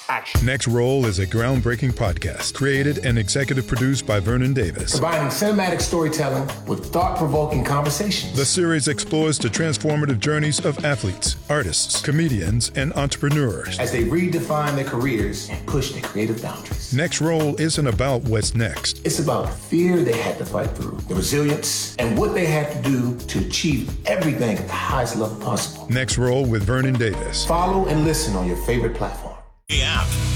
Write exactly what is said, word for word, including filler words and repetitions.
action. Next Roll is a groundbreaking podcast created and executive produced by Vernon Davis. Combining cinematic storytelling with thought-provoking conversations. The series explores the transformative journeys of athletes, artists, comedians, and entrepreneurs as they redefine their careers and push their creative boundaries. Next Roll isn't about what's next. It's about the fear they had to fight through, the resilience, and what they had to do to achieve everything at the highest level possible. Next Roll with Vernon Davis. Follow and listen on your favorite platform. The app.